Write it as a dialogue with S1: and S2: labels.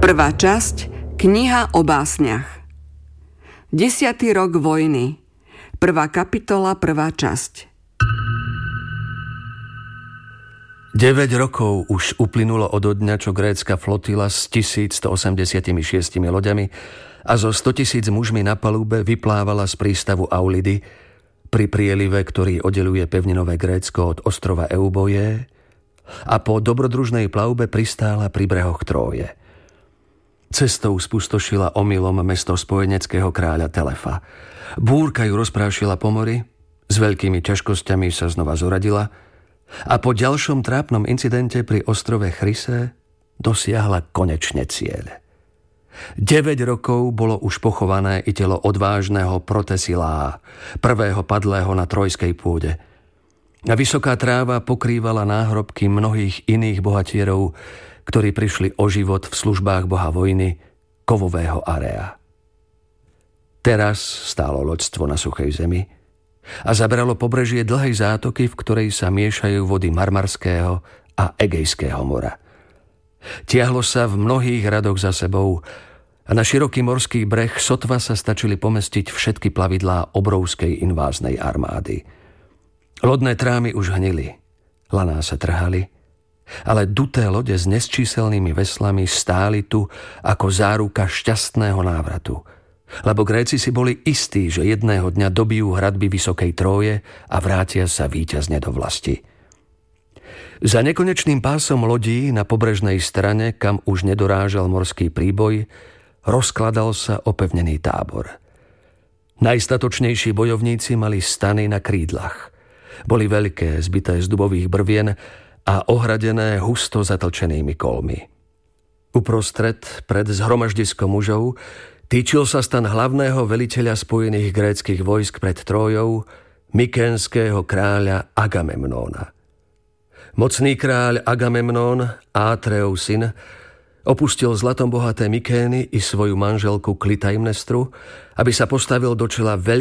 S1: Prvá časť, kniha o básniach. 10. rok vojny. Prvá kapitola, prvá časť.
S2: 9 rokov už uplynulo od dňa, čo grécka flotila s 1186 loďami a so 100 000 mužmi na palube vyplávala z prístavu Aulidy pri prielive, ktorý oddeluje pevninové Grécko od ostrova Euboje, a po dobrodružnej plavbe pristála pri brehoch Tróje. Cestou spustošila omylom mesto spojeneckého kráľa Telefa. Búrka ju rozprášila po mori, s veľkými ťažkosťami sa znova zoradila a po ďalšom trápnom incidente pri ostrove Chryse dosiahla konečne cieľ. 9 rokov bolo už pochované i telo odvážneho Protesilá, prvého padlého na trojskej pôde. A vysoká tráva pokrývala náhrobky mnohých iných bohatierov, ktorí prišli o život v službách boha vojny, kovového Area. Teraz stálo loďstvo na suchej zemi a zabralo pobrežie dlhej zátoky, v ktorej sa miešajú vody Marmarského a Egejského mora. Tiahlo sa v mnohých radoch za sebou a na široký morský breh sotva sa stačili pomestiť všetky plavidlá obrovskej inváznej armády. Lodné trámy už hnili, laná sa trhali, ale duté lode s nesčíselnými veslami stáli tu ako záruka šťastného návratu. Lebo Gréci si boli istí, že jedného dňa dobijú hradby Vysokej Tróje a vrátia sa víťazne do vlasti. Za nekonečným pásom lodí na pobrežnej strane, kam už nedorážal morský príboj, rozkladal sa opevnený tábor. Najstatočnejší bojovníci mali stany na krídlach. Boli veľké, zbité z dubových brvien a ohradené husto zatlčenými kolmi. Uprostred, pred zhromaždiskom mužov, týčil sa stan hlavného veliteľa spojených gréckych vojsk pred Trójou, mykénskeho kráľa Agamemnóna. Mocný kráľ Agamemnón, Átreov syn, opustil zlatom bohaté Mykény i svoju manželku Klytaimnestru, aby sa postavil do čela